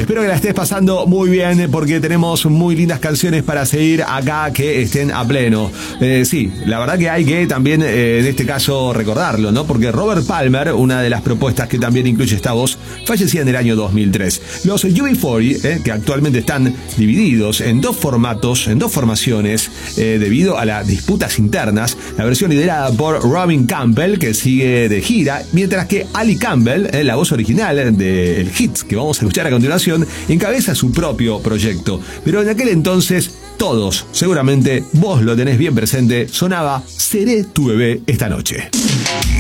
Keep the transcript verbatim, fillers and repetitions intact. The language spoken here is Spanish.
Espero que la estés pasando muy bien porque tenemos muy lindas canciones para seguir acá que estén a pleno. Eh, sí, la verdad que hay que también eh, en este caso recordarlo, ¿no? Porque Robert Palmer, una de las propuestas que también incluye esta voz, fallecía en el año dos mil tres. Los U B cuarenta, eh, que actualmente están divididos en dos formatos, en dos formaciones, eh, debido a las disputas internas. La versión liderada por Robin Campbell, que sigue de gira, mientras que Ali Campbell, eh, la voz original del hit que vamos a escuchar a continuación, encabeza su propio proyecto. Pero en aquel entonces, todos, seguramente vos lo tenés bien presente, sonaba Seré tu bebé esta noche.